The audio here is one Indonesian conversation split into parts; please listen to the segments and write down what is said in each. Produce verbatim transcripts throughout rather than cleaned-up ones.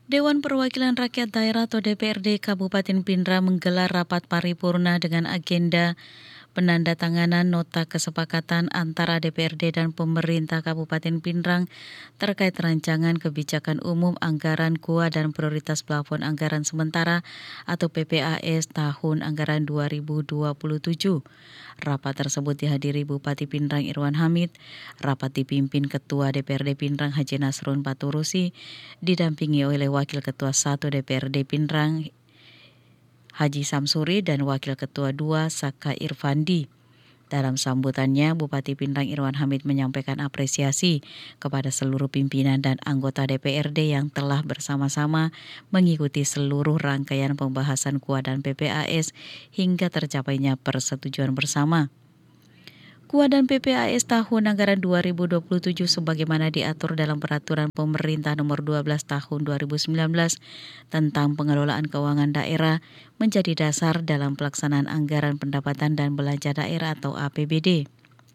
Dewan Perwakilan Rakyat Daerah atau D P R D Kabupaten Pindrang menggelar rapat paripurna dengan agenda penandatanganan nota kesepakatan antara D P R D dan pemerintah Kabupaten Pindrang terkait rancangan kebijakan umum anggaran K U A dan prioritas plafon anggaran sementara atau P P A S tahun anggaran dua ribu dua puluh tujuh. Rapat tersebut dihadiri Bupati Pindrang Irwan Hamid. Rapat dipimpin Ketua D P R D Pindrang Haji Nasrun Paturusi, didampingi oleh Wakil Ketua satu D P R D Pindrang Haji Samsuri dan Wakil Ketua dua Saka Irfandi. Dalam sambutannya, Bupati Pindrang Irwan Hamid menyampaikan apresiasi kepada seluruh pimpinan dan anggota D P R D yang telah bersama-sama mengikuti seluruh rangkaian pembahasan K U A dan P P A S hingga tercapainya persetujuan bersama. K U A dan P P A S tahun anggaran dua ribu dua puluh tujuh sebagaimana diatur dalam Peraturan Pemerintah Nomor dua belas Tahun dua ribu sembilan belas tentang pengelolaan keuangan daerah menjadi dasar dalam pelaksanaan anggaran pendapatan dan belanja daerah atau A P B D.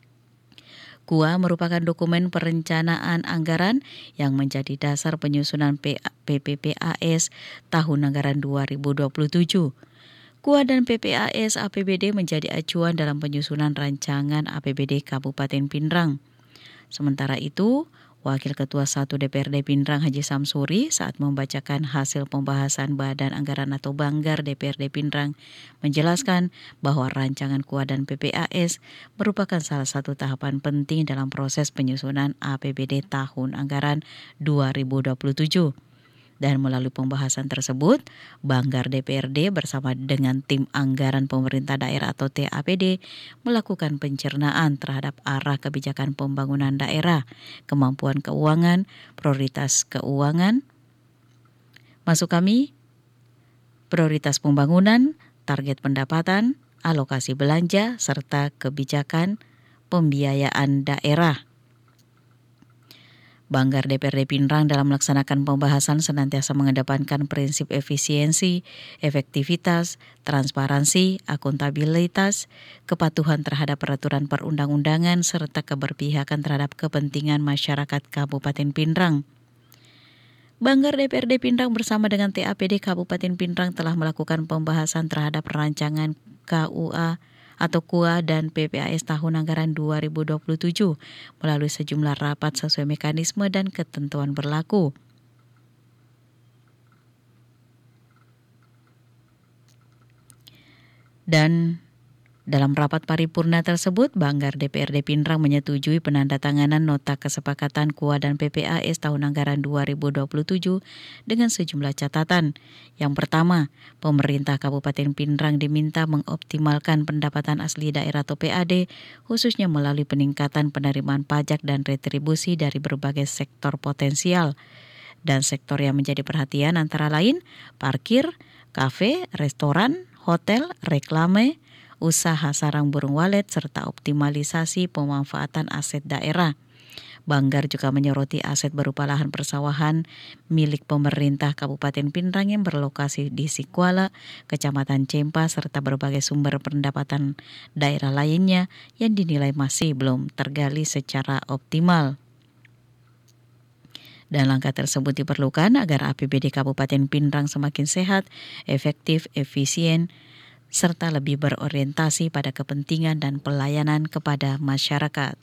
K U A merupakan dokumen perencanaan anggaran yang menjadi dasar penyusunan P P P A S tahun anggaran dua ribu dua puluh tujuh. K U A dan P P A S A P B D menjadi acuan dalam penyusunan rancangan A P B D Kabupaten Pindrang. Sementara itu, Wakil Ketua satu D P R D Pindrang Haji Samsuri saat membacakan hasil pembahasan Badan Anggaran atau Banggar D P R D Pindrang menjelaskan bahwa rancangan K U A dan P P A S merupakan salah satu tahapan penting dalam proses penyusunan A P B D tahun anggaran dua ribu dua puluh tujuh. Dan melalui pembahasan tersebut, Banggar D P R D bersama dengan tim anggaran pemerintah daerah atau T A P D melakukan pencernaan terhadap arah kebijakan pembangunan daerah, kemampuan keuangan, prioritas keuangan, masuk kami, prioritas pembangunan, target pendapatan, alokasi belanja, serta kebijakan pembiayaan daerah. Banggar D P R D Pindrang dalam melaksanakan pembahasan senantiasa mengedepankan prinsip efisiensi, efektivitas, transparansi, akuntabilitas, kepatuhan terhadap peraturan perundang-undangan, serta keberpihakan terhadap kepentingan masyarakat Kabupaten Pindrang. Banggar D P R D Pindrang bersama dengan T A P D Kabupaten Pindrang telah melakukan pembahasan terhadap rancangan K U A atau K U A dan P P A S tahun anggaran dua ribu dua puluh tujuh melalui sejumlah rapat sesuai mekanisme dan ketentuan berlaku. Dan dalam rapat paripurna tersebut, Banggar D P R D Pindrang menyetujui penandatanganan nota kesepakatan K U A dan P P A S tahun anggaran dua ribu dua puluh tujuh dengan sejumlah catatan. Yang pertama, pemerintah Kabupaten Pindrang diminta mengoptimalkan pendapatan asli daerah atau P A D, khususnya melalui peningkatan penerimaan pajak dan retribusi dari berbagai sektor potensial. Dan sektor yang menjadi perhatian antara lain parkir, kafe, restoran, hotel, reklame, usaha sarang burung walet, serta optimalisasi pemanfaatan aset daerah. Banggar juga menyoroti aset berupa lahan persawahan milik pemerintah Kabupaten Pindrang yang berlokasi di Sikuala, Kecamatan Cempa, serta berbagai sumber pendapatan daerah lainnya yang dinilai masih belum tergali secara optimal. Dan langkah tersebut diperlukan agar A P B D Kabupaten Pindrang semakin sehat, efektif, efisien, serta lebih berorientasi pada kepentingan dan pelayanan kepada masyarakat.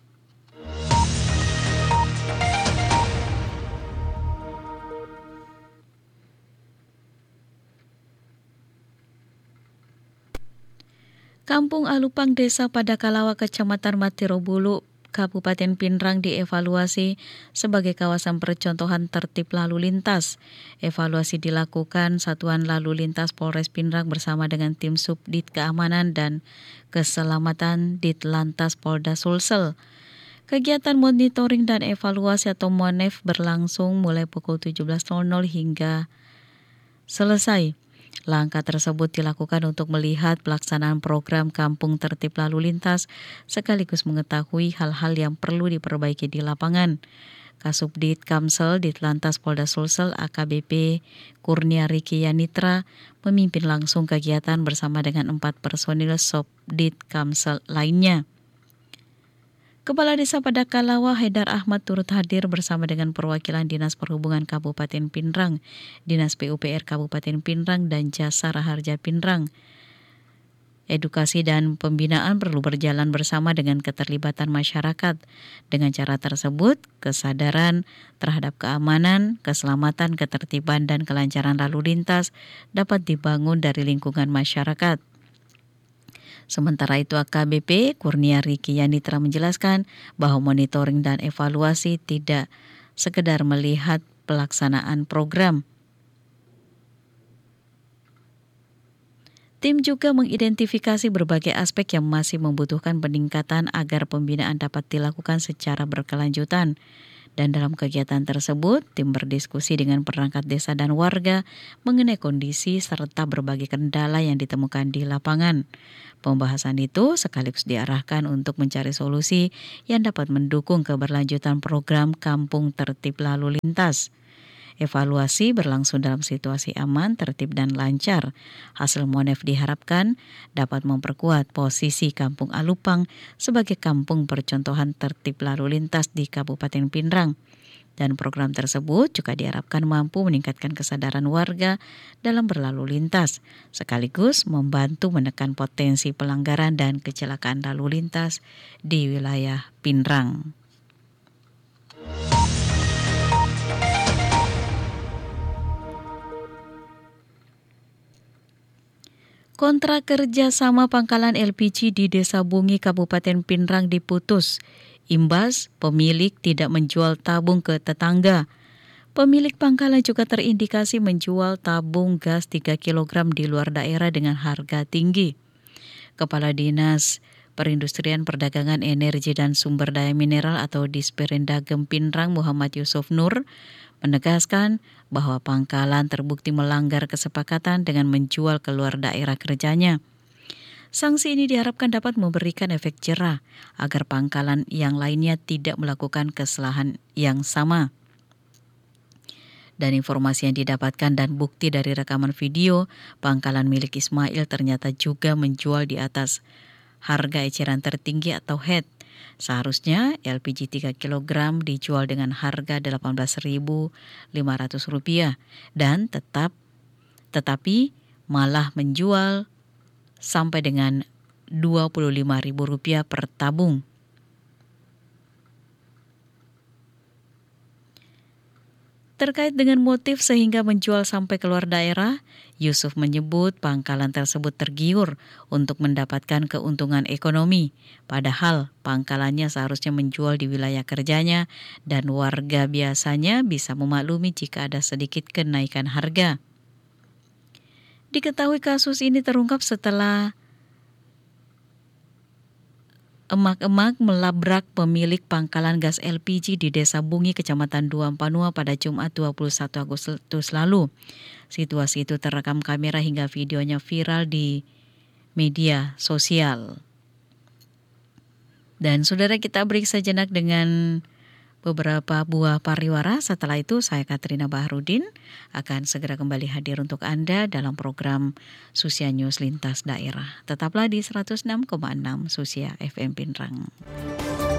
Kampung Alupang Desa Padakalawa Kecamatan Matirobulu Kabupaten Pindrang dievaluasi sebagai kawasan percontohan tertib lalu lintas. Evaluasi dilakukan Satuan Lalu Lintas Polres Pindrang bersama dengan tim Subdit Keamanan dan Keselamatan Ditlantas Polda Sulsel. Kegiatan monitoring dan evaluasi atau MONEV berlangsung mulai pukul tujuh belas hingga selesai. Langkah tersebut dilakukan untuk melihat pelaksanaan program Kampung Tertib Lalu Lintas sekaligus mengetahui hal-hal yang perlu diperbaiki di lapangan. Kasubdit Kamsel Ditlantas Polda Sulsel A K B P Kurnia Riki Yanitra memimpin langsung kegiatan bersama dengan empat personil Subdit Kamsel lainnya. Kepala Desa Padakalawa Haidar Ahmad turut hadir bersama dengan perwakilan Dinas Perhubungan Kabupaten Pinrang, Dinas P U P R Kabupaten Pinrang, dan Jasa Raharja Pinrang. Edukasi dan pembinaan perlu berjalan bersama dengan keterlibatan masyarakat. Dengan cara tersebut, kesadaran terhadap keamanan, keselamatan, ketertiban, dan kelancaran lalu lintas dapat dibangun dari lingkungan masyarakat. Sementara itu, A K B P Kurnia Riki Yanitra menjelaskan bahwa monitoring dan evaluasi tidak sekedar melihat pelaksanaan program. Tim juga mengidentifikasi berbagai aspek yang masih membutuhkan peningkatan agar pembinaan dapat dilakukan secara berkelanjutan. Dan dalam kegiatan tersebut, tim berdiskusi dengan perangkat desa dan warga mengenai kondisi serta berbagai kendala yang ditemukan di lapangan. Pembahasan itu sekaligus diarahkan untuk mencari solusi yang dapat mendukung keberlanjutan program Kampung Tertib Lalu Lintas. Evaluasi berlangsung dalam situasi aman, tertib, dan lancar. Hasil Monef diharapkan dapat memperkuat posisi Kampung Alupang sebagai kampung percontohan tertib lalu lintas di Kabupaten Pinrang. Dan program tersebut juga diharapkan mampu meningkatkan kesadaran warga dalam berlalu lintas, sekaligus membantu menekan potensi pelanggaran dan kecelakaan lalu lintas di wilayah Pinrang. Kontrak kerja sama pangkalan L P G di Desa Bungi, Kabupaten Pinrang diputus. Imbas, pemilik tidak menjual tabung ke tetangga. Pemilik pangkalan juga terindikasi menjual tabung gas tiga kilogram di luar daerah dengan harga tinggi. Kepala Dinas Perindustrian Perdagangan Energi dan Sumber Daya Mineral atau Disperindagem Pinrang Muhammad Yusuf Nur menegaskan bahwa pangkalan terbukti melanggar kesepakatan dengan menjual keluar daerah kerjanya. Sanksi ini diharapkan dapat memberikan efek jerah agar pangkalan yang lainnya tidak melakukan kesalahan yang sama. Dan informasi yang didapatkan dan bukti dari rekaman video, pangkalan milik Ismail ternyata juga menjual di atas harga eceran tertinggi atau H E T. Seharusnya L P G tiga kilogram dijual dengan harga delapan belas ribu lima ratus rupiah dan tetap tetapi malah menjual sampai dengan dua puluh lima ribu rupiah per tabung. Terkait dengan motif sehingga menjual sampai keluar daerah, Yusuf menyebut pangkalan tersebut tergiur untuk mendapatkan keuntungan ekonomi. Padahal pangkalannya seharusnya menjual di wilayah kerjanya dan warga biasanya bisa memaklumi jika ada sedikit kenaikan harga. Diketahui kasus ini terungkap setelah emak-emak melabrak pemilik pangkalan gas L P G di Desa Bungi, Kecamatan Duampanua pada Jumat dua puluh satu Agustus lalu. Situasi itu terekam kamera hingga videonya viral di media sosial. Dan saudara, kita break sejenak dengan beberapa buah pariwara. Setelah itu saya Katrina Baharudin akan segera kembali hadir untuk Anda dalam program Susia News Lintas Daerah. Tetaplah di seratus enam koma enam Susia F M Pinrang.